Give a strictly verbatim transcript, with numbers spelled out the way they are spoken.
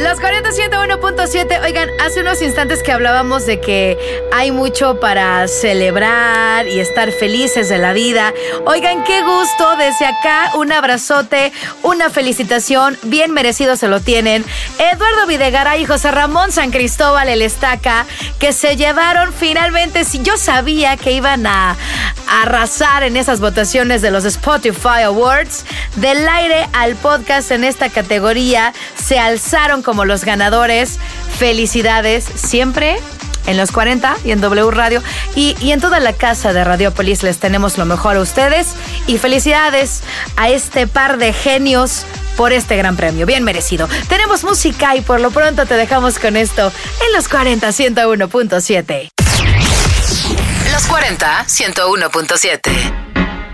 Los cuarenta, ciento uno punto siete. Oigan, hace unos instantes que hablábamos de que hay mucho para celebrar y estar felices de la vida. Oigan, qué gusto. Desde acá, un abrazote, una felicitación. Bien merecido se lo tienen Eduardo Videgaray y José Ramón San Cristóbal, el Estaca, que se llevaron finalmente. Si yo sabía que iban a, a arrasar en esas votaciones de los Spotify Awards, del aire al podcast en esta categoría, se alzaron como los ganadores. Felicidades siempre en los cuarenta y en W Radio y, y en toda la casa de Radiopolis. Les tenemos lo mejor a ustedes y felicidades a este par de genios por este gran premio, bien merecido. Tenemos música y por lo pronto te dejamos con esto en los cuarenta, ciento uno punto siete. Los cuarenta, ciento uno punto siete.